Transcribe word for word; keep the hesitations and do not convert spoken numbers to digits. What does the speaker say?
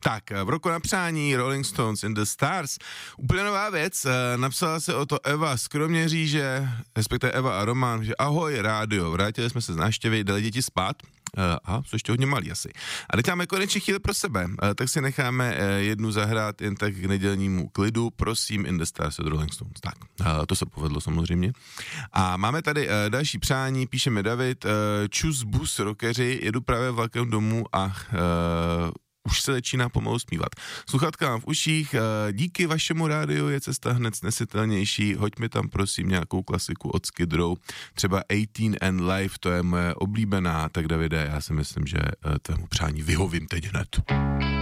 Tak, v roku na přání Rolling Stones in the Stars. Úplně nová věc, napsala se o to Eva z Kroměříže, respektive Eva a Roman, že ahoj rádio, vrátili jsme se z návštěvy, dali děti spát. Aha, jsou ještě hodně malý asi. A teď máme konečně chvíli pro sebe, tak si necháme jednu zahrát jen tak k nedělnímu klidu, prosím, in the Stars od Rolling Stones. Tak, to se povedlo samozřejmě. A máme tady další přání, píše mi David, čus bus rockeři, jedu právě vlakem domů a uh, už se začíná pomalu zpívat. Sluchatka mám v uších, díky vašemu rádiu je cesta hned snesitelnější, hoď mi tam prosím nějakou klasiku od Skid Row, třeba eighteen and Life, to je moje oblíbená, tak Davide, já si myslím, že tvému přání vyhovím teď hned.